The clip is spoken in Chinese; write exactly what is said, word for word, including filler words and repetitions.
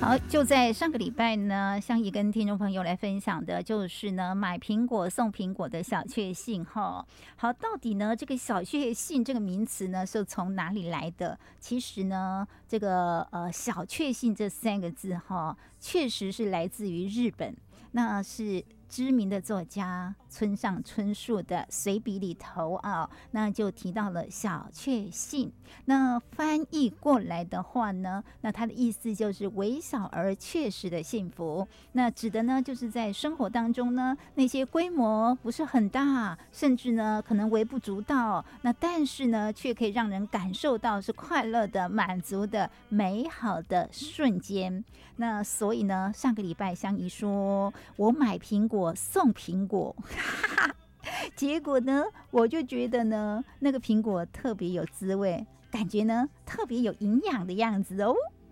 好，就在上个礼拜呢，香怡跟听众朋友来分享的就是呢，买苹果送苹果的小确幸哈。好，到底呢这个小确幸这个名词呢是从哪里来的？其实呢，这个呃小确幸这三个字哈，确实是来自于日本，那是知名的作家村上春树的随笔里头啊，那就提到了小确幸。那翻译过来的话呢，那它的意思就是微小而确实的幸福。那指的呢，就是在生活当中呢，那些规模不是很大，甚至呢可能微不足道，那但是呢，却可以让人感受到是快乐的、满足的、美好的瞬间。那所以呢，上个礼拜香怡说，我买苹果送苹果，哈哈，结果呢，我就觉得呢，那个苹果特别有滋味，感觉呢特别有营养的样子哦。